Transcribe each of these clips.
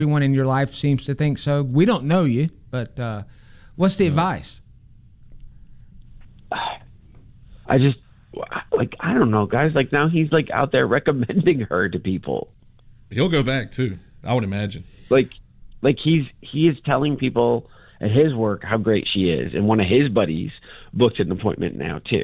everyone in your life seems to think so. We don't know you, but what's the advice? I just, like, I don't know, guys. Like, now he's, like, out there recommending her to people. He'll go back, too, I would imagine. Like he is telling people at his work how great she is, and one of his buddies booked an appointment now, too.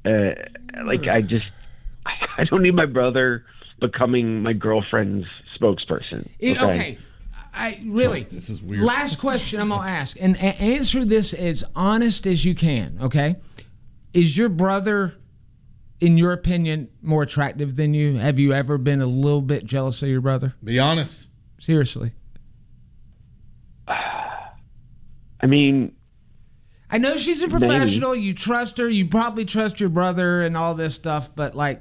I don't need my brother becoming my girlfriend's spokesperson. Okay. This is weird. Last question I'm gonna ask, and answer this as honest as you can. Okay, is your brother, in your opinion, more attractive than you? Have you ever been a little bit jealous of your brother? Be honest. Seriously. I mean, I know she's a professional. Maybe. You trust her. You probably trust your brother and all this stuff. But like,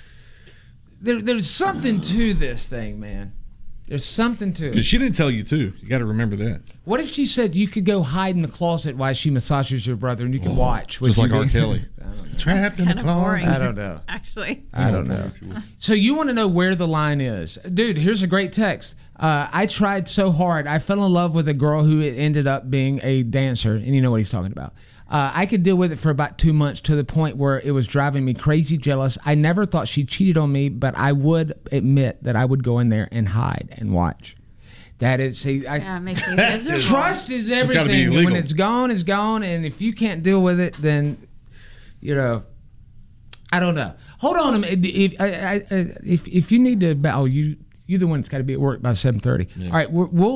there's something to this thing, man. There's something to it. Because she didn't tell you, too. You got to remember that. What if she said you could go hide in the closet while she massages your brother and you can watch? Just like R. Kelly. Trapped in the closet. I don't know. Actually. I don't know. So you want to know where the line is. Dude, here's a great text. I tried so hard. I fell in love with a girl who ended up being a dancer, and you know what he's talking about. I could deal with it for about 2 months to the point where it was driving me crazy jealous. I never thought she cheated on me, but I would admit that I would go in there and hide and watch. That is, it makes me miserable. Trust is everything. And when it's gone, it's gone. And if you can't deal with it, then, you know, I don't know. Hold on a minute. If you need to, you're the one that's got to be at work by 7:30. Yeah. All right,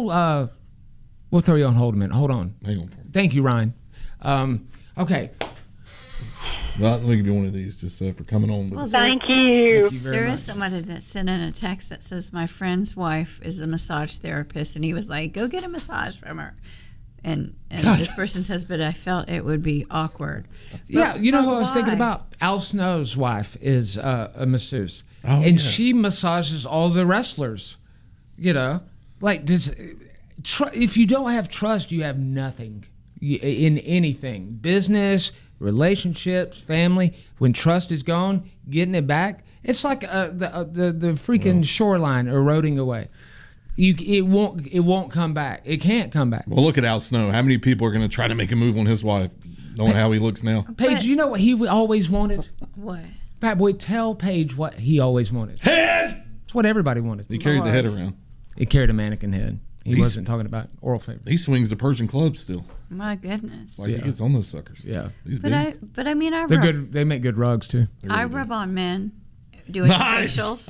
we'll throw you on hold a minute. Hold on. Hang on for me. Thank you, Ryan. Okay. Well, let me give you one of these just for coming on. Well, thank you. There is somebody that sent in a text that says, my friend's wife is a massage therapist, and he was like, go get a massage from her. And this person says, but I felt it would be awkward. Yeah, you know who I was thinking about? Al Snow's wife is a masseuse. And she massages all the wrestlers. You know? Like, if you don't have trust, you have nothing in anything. Business, relationships, family. When trust is gone, getting it back, it's like the freaking shoreline eroding away. It won't come back. It can't come back. Well, look at Al Snow. How many people are going to try to make a move on his wife, knowing how he looks now? Paige, you know what he always wanted? What? Fat Boy, tell Paige what he always wanted. Head! It's what everybody wanted. He carried the head around. He carried a mannequin head. He wasn't talking about oral favor. He swings the Persian club still. My goodness. Like he gets on those suckers. Yeah. He's big. But I mean, they're good. They make good rugs too. I rub on men doing facials.